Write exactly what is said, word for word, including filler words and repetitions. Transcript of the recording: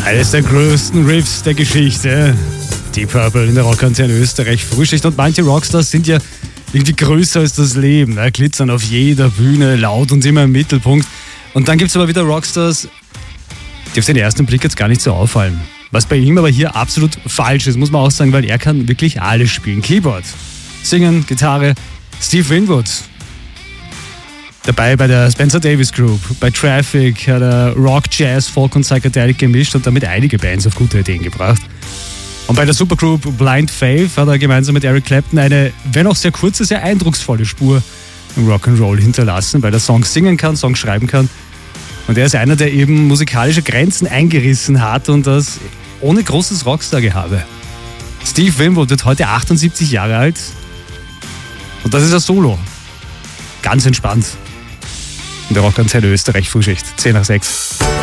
Eines der größten Riffs der Geschichte. Deep Purple in der Rockantenne Österreich. Frühschicht, und manche Rockstars sind ja irgendwie größer als das Leben. Ne? Glitzern auf jeder Bühne, laut und immer im Mittelpunkt. Und dann gibt es aber wieder Rockstars, die auf den ersten Blick jetzt gar nicht so auffallen. Was bei ihm aber hier absolut falsch ist, muss man auch sagen, weil er kann wirklich alles spielen. Keyboard, Singen, Gitarre. Steve Winwood. Dabei bei der Spencer Davis Group, bei Traffic hat er Rock, Jazz, Folk und Psychedelic gemischt und damit einige Bands auf gute Ideen gebracht. Und bei der Supergroup Blind Faith hat er gemeinsam mit Eric Clapton eine, wenn auch sehr kurze, sehr eindrucksvolle Spur im Rock'n'Roll hinterlassen, weil er Songs singen kann, Songs schreiben kann. Und er ist einer, der eben musikalische Grenzen eingerissen hat und das ohne großes Rockstar-Gehabe. Steve Winwood wird heute achtundsiebzig Jahre alt und das ist ein Solo. Ganz entspannt. In der Rockantenne Österreich Frühschicht, zehn nach sechs.